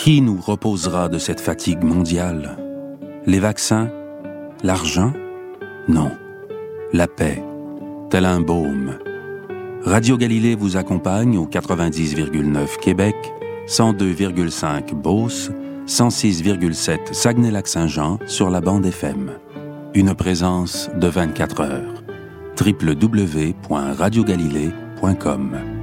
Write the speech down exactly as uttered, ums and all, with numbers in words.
Qui nous reposera de cette fatigue mondiale? Les vaccins? L'argent? Non. La paix, tel un baume. Radio Galilée vous accompagne au quatre-vingt-dix virgule neuf Québec, cent deux virgule cinq Beauce, cent six virgule sept Saguenay-Lac-Saint-Jean sur la bande F M. Une présence de vingt-quatre heures. w w w point radio galilée point com